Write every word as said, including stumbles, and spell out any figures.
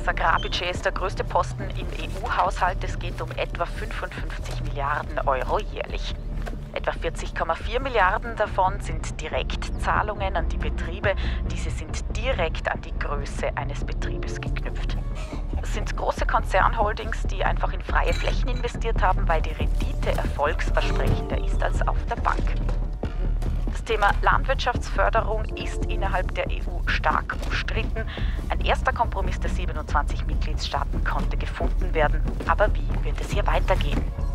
Das Agrarbudget ist der größte Posten im E U-Haushalt. Es geht um etwa fünfundfünfzig Milliarden Euro jährlich. Etwa vierzig Komma vier Milliarden davon sind Direktzahlungen an die Betriebe. Diese sind direkt an die Größe eines Betriebes geknüpft. Es sind große Konzernholdings, die einfach in freie Flächen investiert haben, weil die Rendite erfolgsversprechender ist als auf der Bank. Das Thema Landwirtschaftsförderung ist innerhalb der E U stark umstritten. Ein erster Kompromiss der siebenundzwanzig Mitgliedstaaten konnte gefunden werden. Aber wie wird es hier weitergehen?